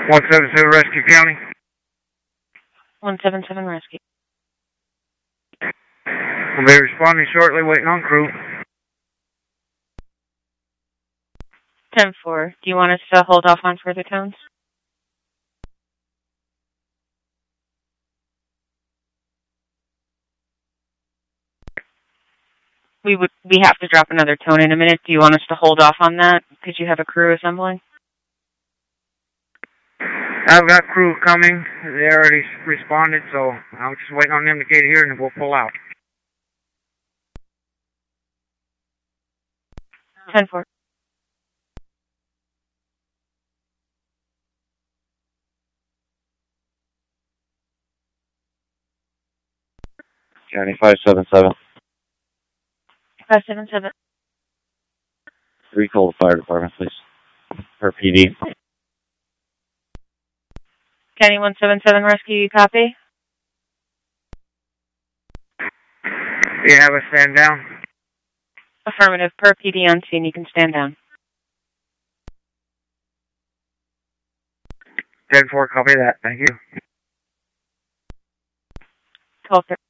177 Rescue County. 177 Rescue. We'll be responding shortly, waiting on crew. 10-4. Do you want us to hold off on further tones? We have to drop another tone in a minute. Do you want us to hold off on that because you have a crew assembling? I've got crew coming. They already responded, so I'm just waiting on them to get here and then we'll pull out. 10-4. County 577. 577. Recall the fire department, please. Per PD. County 177 Rescue, you copy? You have us stand down? Affirmative. Per PD on scene, you can stand down. 10-4, copy that. Thank you. 12-3.